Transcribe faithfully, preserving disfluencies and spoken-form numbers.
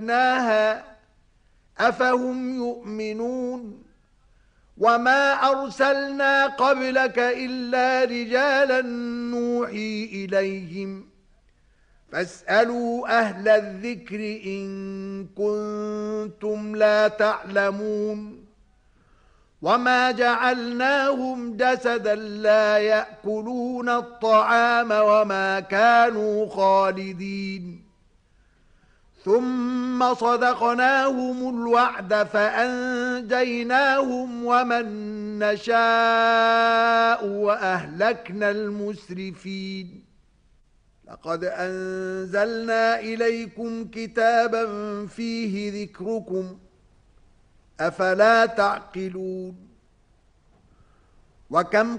ناها أفهم يؤمنون وما أرسلنا قبلك إلا رجالا نوحي إليهم فاسألوا أهل الذكر إن كنتم لا تعلمون وما جعلناهم جسدا لا يأكلون الطعام وما كانوا خالدين ثم صدقناهم الوعد فأنجيناهم ومن نشاء وأهلكنا المسرفين لقد أنزلنا إليكم كتابا فيه ذكركم أفلا تعقلون وكم